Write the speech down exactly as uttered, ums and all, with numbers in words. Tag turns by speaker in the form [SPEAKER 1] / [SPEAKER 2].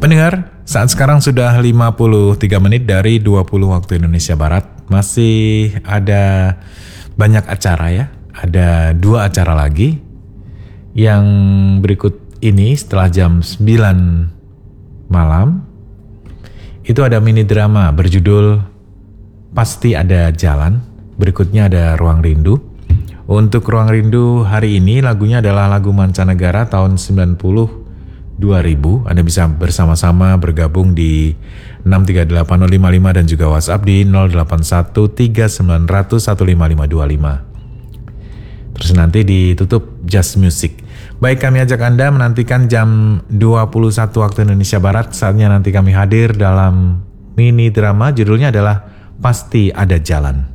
[SPEAKER 1] Pendengar, saat sekarang sudah lima puluh tiga menit dari dua puluh waktu Indonesia Barat. Masih ada banyak acara ya. Ada dua acara lagi. Yang berikut ini setelah jam sembilan malam. Itu ada mini drama berjudul Pasti Ada Jalan. Berikutnya ada Ruang Rindu. Untuk Ruang Rindu hari ini lagunya adalah lagu mancanegara tahun sembilan puluh dua ribu. Anda bisa bersama-sama bergabung di enam tiga delapan nol lima lima dan juga WhatsApp di nol delapan satu tiga sembilan nol nol satu lima lima dua lima. Terus nanti ditutup Just Music. Baik, kami ajak Anda menantikan jam dua puluh satu waktu Indonesia Barat. Saatnya nanti kami hadir dalam mini drama, judulnya adalah Pasti Ada Jalan.